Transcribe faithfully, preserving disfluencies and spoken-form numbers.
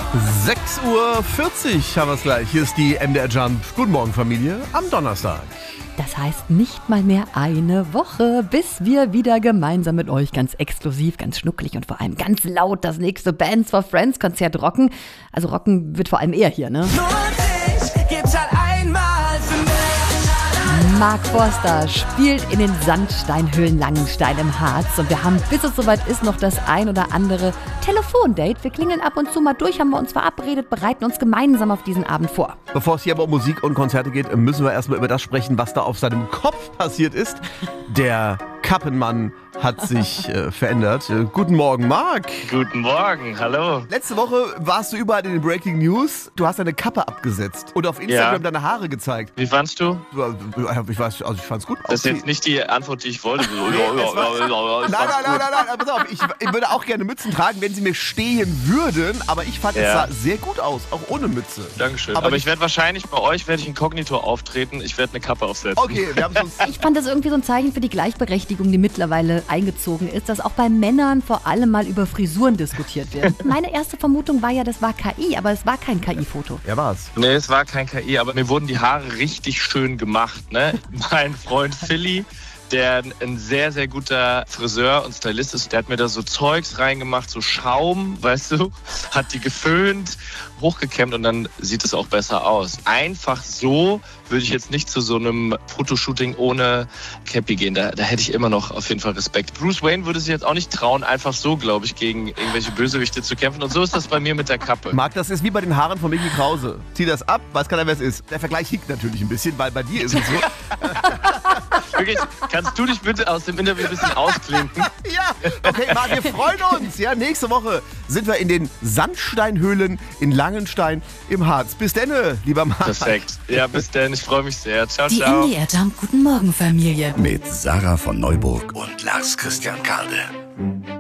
sechs Uhr vierzig haben wir es gleich. Hier ist die M D R Jump. Guten Morgen, Familie, am Donnerstag. Das heißt nicht mal mehr eine Woche, bis wir wieder gemeinsam mit euch ganz exklusiv, ganz schnuckelig und vor allem ganz laut das nächste Bands for Friends Konzert rocken. Also rocken wird vor allem er hier, ne? Nur dich gibt's halt einmal für mich. Mark Forster spielt in den Sandsteinhöhlen Langenstein im Harz und wir haben, bis es soweit ist, noch das ein oder andere Telefondate. Wir klingeln ab und zu mal durch, haben wir uns verabredet, bereiten uns gemeinsam auf diesen Abend vor. Bevor es hier aber um Musik und Konzerte geht, müssen wir erstmal über das sprechen, was da auf seinem Kopf passiert ist. Der Kappenmann hat sich äh, verändert. Äh, guten Morgen, Marc. Guten Morgen, hallo. Letzte Woche warst du überall in den Breaking News. Du hast deine Kappe abgesetzt und auf Instagram Ja. deine Haare gezeigt. Wie fandst du? Ich weiß, also ich fand's gut. Das ist jetzt nicht die Antwort, die ich wollte. Nee, es war- Nein, nein, nein, nein, nein, pass auf, ich, ich würde auch gerne Mützen tragen, wenn sie mir stehen würden, aber ich fand, es Ja. sah sehr gut aus, auch ohne Mütze. Dankeschön. Aber Aber, ich- ich werde wahrscheinlich bei euch werde ich inkognito auftreten. Ich werde eine Kappe aufsetzen. Okay, wir haben es uns... Ich fand das irgendwie so ein Zeichen für die Gleichberechtigung, die mittlerweile eingezogen ist, dass auch bei Männern vor allem mal über Frisuren diskutiert wird. Meine erste Vermutung war ja, das war K I, aber es war kein K I-Foto. Ja, war's. Nee, es war kein K I, aber mir wurden die Haare richtig schön gemacht. Ne? Mein Freund Philly, der ein sehr, sehr guter Friseur und Stylist ist, der hat mir da so Zeugs reingemacht, so Schaum, weißt du, hat die geföhnt, hochgekämmt und dann sieht es auch besser aus. Einfach so würde ich jetzt nicht zu so einem Fotoshooting ohne Cappy gehen. Da, da hätte ich immer noch auf jeden Fall Respekt. Bruce Wayne würde sich jetzt auch nicht trauen, einfach so, glaube ich, gegen irgendwelche Bösewichte zu kämpfen. Und so ist das bei mir mit der Kappe. Marc, das ist wie bei den Haaren von Micky Krause. Zieh das ab, weiß keiner, wer es ist. Der Vergleich hinkt natürlich ein bisschen, weil bei dir ist es so. Wirklich, kannst du dich bitte aus dem Interview ein bisschen ausklinken? Ja, okay, Marc, wir freuen uns. Ja, nächste Woche sind wir in den Sandsteinhöhlen in Langenstein im Harz. Bis denne, lieber Marc. Perfekt. Ja, bis dann. Ich freue mich sehr. Ciao, Die ciao. M D R Jump Guten Morgen Familie. Mit Sarah von Neuburg und Lars Christian Karde.